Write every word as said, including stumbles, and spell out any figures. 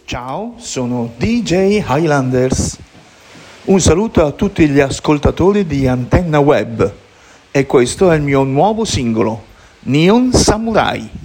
Ciao, sono D J Highlanders. Un saluto a tutti gli ascoltatori di Antenna Web e questo è il mio nuovo singolo, Neon Samurai.